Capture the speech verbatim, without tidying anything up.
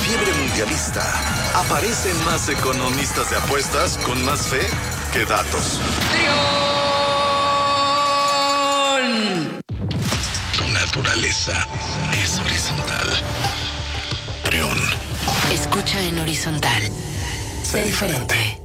fiebre mundialista, aparecen más economistas de apuestas con más fe que datos. ¡Trión! Tu naturaleza es horizontal. Trión. Escucha en horizontal. Sé diferente.